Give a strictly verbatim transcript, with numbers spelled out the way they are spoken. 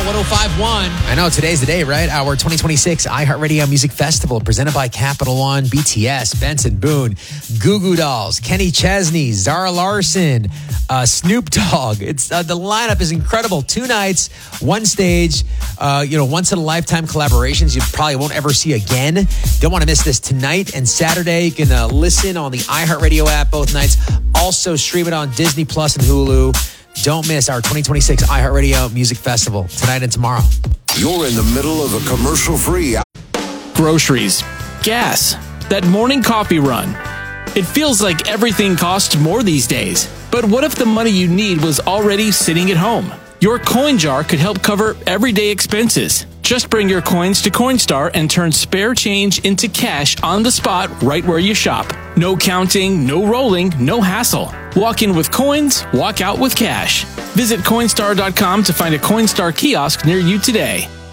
one oh five point one. I know, today's the day, right? Our twenty twenty-six iHeartRadio Music Festival presented by Capital One, B T S, Benson Boone, Goo Goo Dolls, Kenny Chesney, Zara Larson, uh, Snoop Dogg. It's uh, the lineup is incredible. Two nights, one stage, uh, you know, once in a lifetime collaborations you probably won't ever see again. Don't want to miss this tonight and Saturday. You can uh, listen on the iHeartRadio app both nights. Also stream it on Disney Plus and Hulu. Don't miss our twenty twenty-six iHeartRadio Music Festival tonight and tomorrow. You're in the middle of a commercial-free... Groceries, gas, that morning coffee run. It feels like everything costs more these days. But what if the money you need was already sitting at home? Your coin jar could help cover everyday expenses. Just bring your coins to Coinstar and turn spare change into cash on the spot right where you shop. No counting, no rolling, no hassle. Walk in with coins, walk out with cash. Visit Coinstar dot com to find a Coinstar kiosk near you today.